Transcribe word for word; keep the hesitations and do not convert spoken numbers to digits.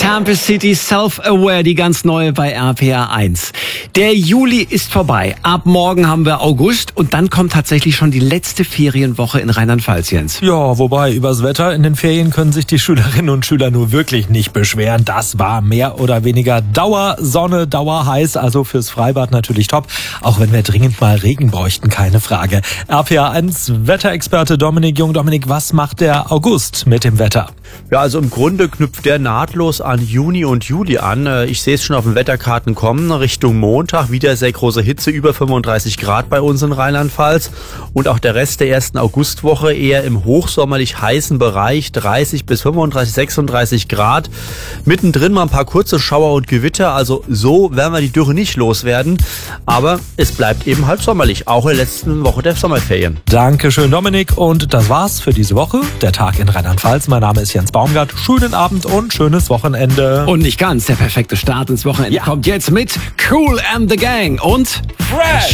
Campus City Self-Aware, die ganz neue bei R P R eins. Der Juli ist vorbei. Ab morgen haben wir August und dann kommt tatsächlich schon die letzte Ferienwoche in Rheinland-Pfalz, Jens. Ja, wobei übers Wetter in den Ferien können sich die Schülerinnen und Schüler nur wirklich nicht beschweren. Das war mehr oder weniger Dauersonne, dauerheiß, also fürs Freibad natürlich top. Auch wenn wir dringend mal Regen bräuchten, keine Frage. R P R eins Wetterexperte Dominik Jung. Dominik, was macht der August mit dem Wetter? Ja, also im Grunde knüpft der nahtlos an Juni und Juli an. Ich sehe es schon auf den Wetterkarten kommen. Richtung Montag wieder sehr große Hitze, über fünfunddreißig Grad bei uns in Rheinland-Pfalz. Und auch der Rest der ersten Augustwoche eher im hochsommerlich heißen Bereich, dreißig bis fünfunddreißig, sechsunddreißig Grad. Mittendrin mal ein paar kurze Schauer und Gewitter. Also so werden wir die Dürre nicht loswerden. Aber es bleibt eben halb sommerlich, auch in der letzten Woche der Sommerferien. Dankeschön, Dominik. Und das war's für diese Woche. Der Tag in Rheinland-Pfalz. Mein Name ist Jens Baumgart. Schönen Abend und schönes Wochenende. Und nicht ganz, der perfekte Start ins Wochenende Ja. kommt jetzt mit Kool and the Gang und Fresh!